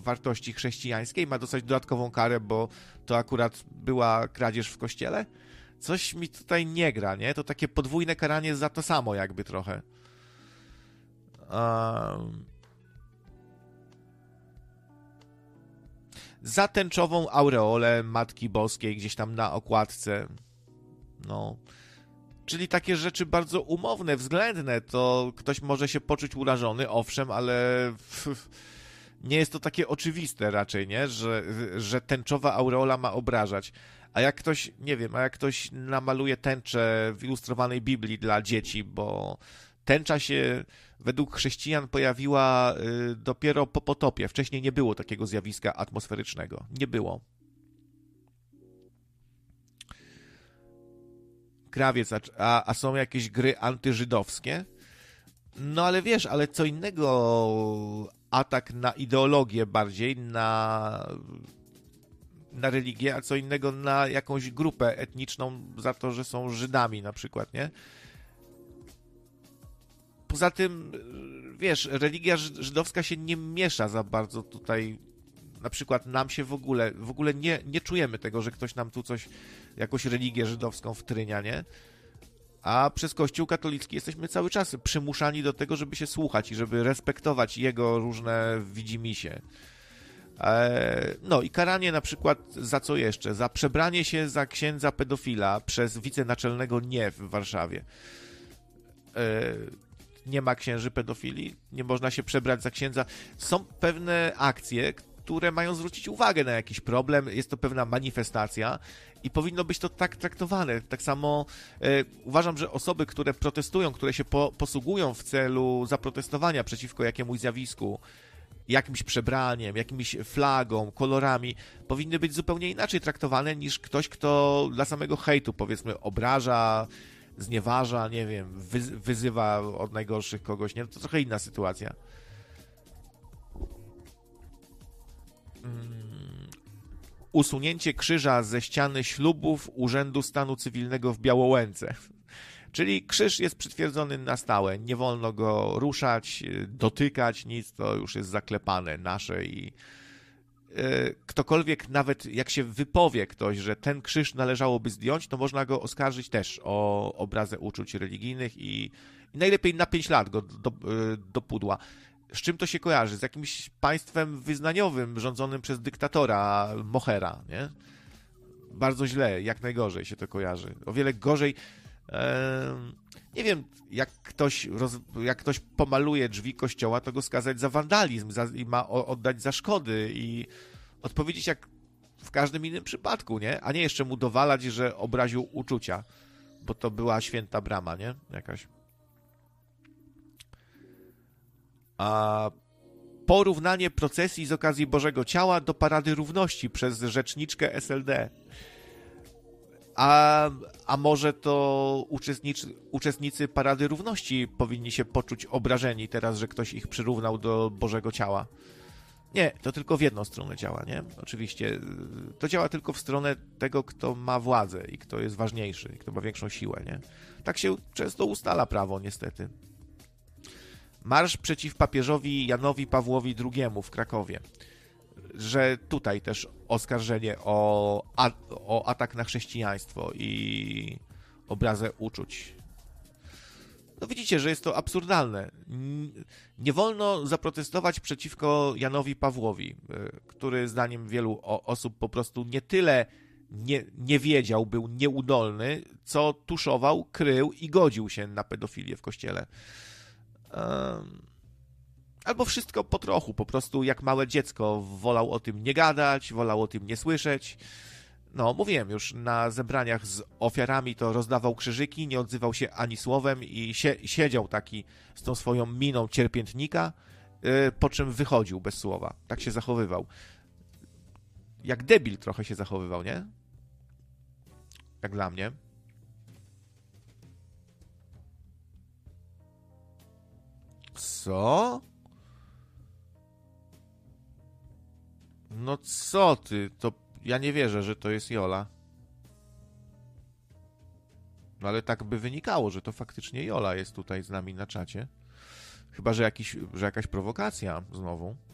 wartości chrześcijańskiej, ma dostać dodatkową karę, bo to akurat była kradzież w kościele? Coś mi tutaj nie gra, nie? To takie podwójne karanie za to samo jakby trochę. Za tęczową aureolę Matki Boskiej gdzieś tam na okładce. No. Czyli takie rzeczy bardzo umowne, względne, to ktoś może się poczuć urażony, owszem, ale nie jest to takie oczywiste raczej, nie? Że tęczowa aureola ma obrażać. A jak ktoś, nie wiem, jak ktoś namaluje tęczę w ilustrowanej Biblii dla dzieci, bo tęcza się według chrześcijan pojawiła dopiero po potopie. Wcześniej nie było takiego zjawiska atmosferycznego. Nie było. Krawiec, a są jakieś gry antyżydowskie? No ale wiesz, ale co innego atak na ideologię bardziej, na religię, a co innego na jakąś grupę etniczną za to, że są Żydami na przykład, nie? Poza tym, wiesz, religia żydowska się nie miesza za bardzo tutaj. Na przykład nam się w ogóle nie czujemy tego, że ktoś nam tu coś, jakąś religię żydowską wtrynia, nie? A przez Kościół katolicki jesteśmy cały czas przymuszani do tego, żeby się słuchać i żeby respektować jego różne widzimisię. No i karanie na przykład za co jeszcze? Za przebranie się za księdza pedofila przez wicenaczelnego NIE w Warszawie. Nie ma księży pedofili, nie można się przebrać za księdza. Są pewne akcje, które mają zwrócić uwagę na jakiś problem, jest to pewna manifestacja i powinno być to tak traktowane. Tak samo uważam, że osoby, które protestują, które się posługują w celu zaprotestowania przeciwko jakiemuś zjawisku, jakimś przebraniem, jakimś flagą, kolorami, powinny być zupełnie inaczej traktowane niż ktoś, kto dla samego hejtu, powiedzmy, obraża, znieważa, nie wiem, wyzywa od najgorszych kogoś, nie? To trochę inna sytuacja. Usunięcie krzyża ze ściany ślubów Urzędu Stanu Cywilnego w Białołęce. Czyli krzyż jest przytwierdzony na stałe, nie wolno go ruszać, dotykać, nic, to już jest zaklepane nasze i ktokolwiek, nawet jak się wypowie ktoś, że ten krzyż należałoby zdjąć, to można go oskarżyć też o obrazę uczuć religijnych i najlepiej na 5 lat go do pudła. Z czym to się kojarzy? Z jakimś państwem wyznaniowym rządzonym przez dyktatora Mohera, nie? Bardzo źle, jak najgorzej się to kojarzy. O wiele gorzej. Nie wiem, jak ktoś pomaluje drzwi kościoła, to go skazać za wandalizm i ma oddać za szkody i odpowiedzieć jak w każdym innym przypadku, nie? A nie jeszcze mu dowalać, że obraził uczucia, bo to była święta brama, nie? Jakaś. A porównanie procesji z okazji Bożego Ciała do Parady Równości przez rzeczniczkę SLD. A może to uczestnicy Parady Równości powinni się poczuć obrażeni teraz, że ktoś ich przyrównał do Bożego Ciała? Nie, to tylko w jedną stronę działa, nie? Oczywiście to działa tylko w stronę tego, kto ma władzę i kto jest ważniejszy, i kto ma większą siłę, nie? Tak się często ustala prawo, niestety. Marsz przeciw papieżowi Janowi Pawłowi II w Krakowie. Że tutaj też oskarżenie o atak na chrześcijaństwo i obrazę uczuć. No widzicie, że jest to absurdalne. Nie wolno zaprotestować przeciwko Janowi Pawłowi, który zdaniem wielu osób po prostu nie tyle nie wiedział, był nieudolny, co tuszował, krył i godził się na pedofilię w kościele. Albo wszystko po trochu, po prostu jak małe dziecko wolał o tym nie gadać, wolał o tym nie słyszeć. No, mówiłem już, na zebraniach z ofiarami to rozdawał krzyżyki, nie odzywał się ani słowem i siedział taki z tą swoją miną cierpiętnika, po czym wychodził bez słowa. Tak się zachowywał. Jak debil trochę się zachowywał, nie? Jak dla mnie. Co? No co ty? To ja nie wierzę, że to jest Jola. No ale tak by wynikało, że to faktycznie Jola jest tutaj z nami na czacie. Chyba, że jakaś prowokacja znowu.